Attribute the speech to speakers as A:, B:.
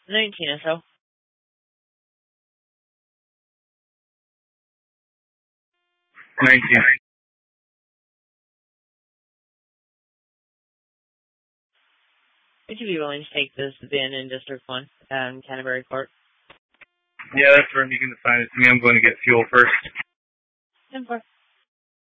A: 19 or so.
B: 19.
A: Would you be willing to take this VIN in District 1, Canterbury Court?
B: Yeah, that's where you can assign it to me. I'm going to get fuel first.
A: 10-4.